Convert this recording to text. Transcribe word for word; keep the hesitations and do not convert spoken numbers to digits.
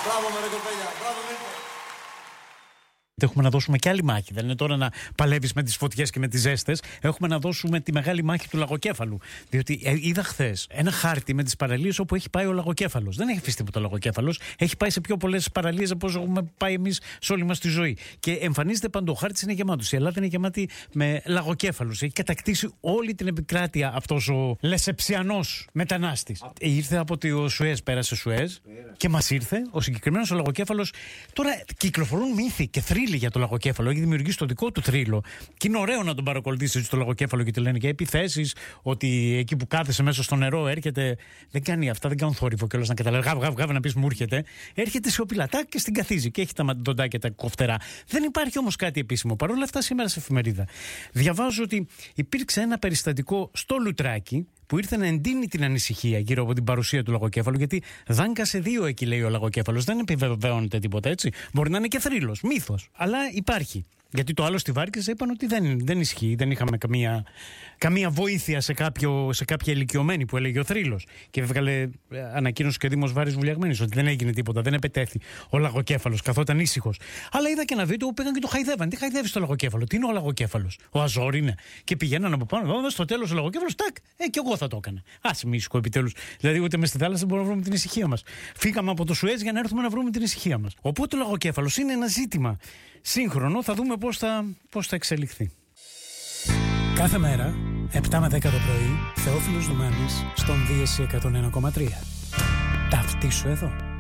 Μπράβο με ρε κοπέλια, μπράβο Μίλκο. Έχουμε να δώσουμε και άλλη μάχη. Δεν είναι τώρα να παλεύεις με τις φωτιές και με τις ζέστες. Έχουμε να δώσουμε τη μεγάλη μάχη του λαγοκέφαλου. Διότι ε, είδα χθες ένα χάρτη με τις παραλίες όπου έχει πάει ο λαγοκέφαλος. Δεν έχει αφήσει τίποτα ο λαγοκέφαλος. Έχει πάει σε πιο πολλές παραλίες από όσο έχουμε πάει εμείς σε όλη μας τη ζωή. Και εμφανίζεται παντού. Ο χάρτης είναι γεμάτος. Η Ελλάδα είναι γεμάτη με λαγοκέφαλους. Έχει κατακτήσει όλη την επικράτεια αυτός ο λεσεψιανός μετανάστης. Α. Ήρθε από το Σουέζ, πέρασε Σουέζ και μας ήρθε ο συγκεκριμένος ο λαγοκέφαλος. Τώρα κυκλοφορούν μύθοι και θρύλοι για το λαγοκέφαλο. Έχει δημιουργήσει το δικό του θρύλο. Και είναι ωραίο να τον παρακολουθήσει στο λαγοκέφαλο και του λένε και επιθέσεις, ότι εκεί που κάθεσαι μέσα στο νερό έρχεται. Δεν κάνει αυτά, δεν κάνουν θόρυβο κιόλας να καταλάβει. Γαβ, γαβ, γαβ, να πει μου έρχεται. Έρχεται σιωπηλά και στην καθίζει και έχει τα δοντάκια τα κοφτερά. Δεν υπάρχει όμως κάτι επίσημο. Παρ' όλα αυτά, σήμερα σε εφημερίδα διαβάζω ότι υπήρξε ένα περιστατικό στο Λουτράκι που ήρθε να εντείνει την ανησυχία γύρω από την παρουσία του λαγοκέφαλου, γιατί δάγκασε δύο εκεί, λέει ο λαγοκέφαλος. Δεν επιβεβαιώνεται τίποτα έτσι. Μπορεί να είναι και θρύλος, μύθος. Αλλά υπάρχει. Γιατί το άλλο στη Βάρκηζα είπαν ότι δεν, δεν ισχύει. Δεν είχαμε καμία, καμία βοήθεια σε, κάποιο, σε κάποια ηλικιωμένη που έλεγε ο θρύλος. Και έβγαλε ανακοίνωση και ο Δήμος Βάρης Βουλιαγμένης ότι δεν έγινε τίποτα, δεν επετέθη ο λαγοκέφαλος, καθόταν ήσυχος. Αλλά είδα και ένα βίντεο που πήγαν και το χαϊδεύαν. Τι χαϊδεύει το λαγοκέφαλο, τι είναι ο λαγοκέφαλος, ο Αζόρ είναι. Και πηγαίναν από πάνω, εδώ στο τέλος ο λαγοκέφαλος, τάκ, ε, και εγώ θα το έκανα. Άσε μη ήσυχο επιτέλους. Δηλαδή ούτε μες στη θάλασσα μπορούμε να βρούμε την ησυχία μας. Φύγαμε από το Σουέζ για να έρθουμε να βρούμε την ησυχία μας. Οπότε ο λαγοκέφαλος είναι ένα ζήτημα σύγχρονο, θα δούμε πώς θα, πώς θα εξελιχθεί. Κάθε μέρα, επτά με δέκα το πρωί, Θεόφιλος Δουμάνης, στον Δίεση εκατόν ένα κόμμα τρία. Ταυτίσου εδώ.